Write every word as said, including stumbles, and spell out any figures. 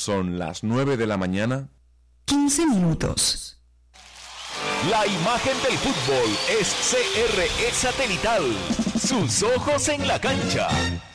Son las nueve de la mañana. quince minutos. La imagen del fútbol es C R E Satelital. Sus ojos en la cancha.